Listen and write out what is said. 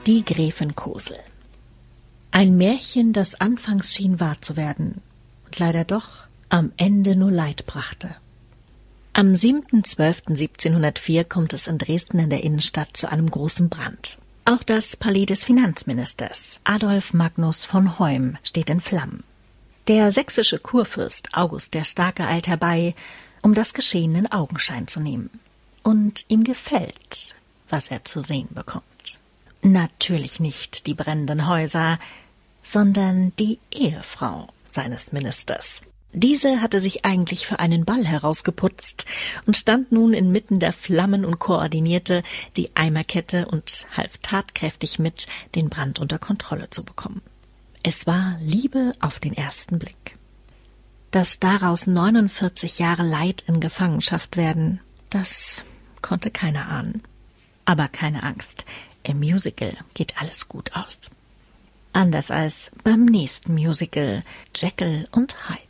Die Gräfin Kosel. Ein Märchen, das anfangs schien wahr zu werden und leider doch am Ende nur Leid brachte. Am 7.12.1704 kommt es in Dresden in der Innenstadt zu einem großen Brand. Auch das Palais des Finanzministers Adolf Magnus von Hoym steht in Flammen. Der sächsische Kurfürst August der Starke eilt herbei, um das Geschehen in Augenschein zu nehmen. Und ihm gefällt, was er zu sehen bekommt. Natürlich nicht die brennenden Häuser, sondern die Ehefrau seines Ministers. Diese hatte sich eigentlich für einen Ball herausgeputzt und stand nun inmitten der Flammen und koordinierte die Eimerkette und half tatkräftig mit, den Brand unter Kontrolle zu bekommen. Es war Liebe auf den ersten Blick. Dass daraus 49 Jahre Leid in Gefangenschaft werden, das konnte keiner ahnen. Aber keine Angst, im Musical geht alles gut aus. Anders als beim nächsten Musical Jekyll und Hyde.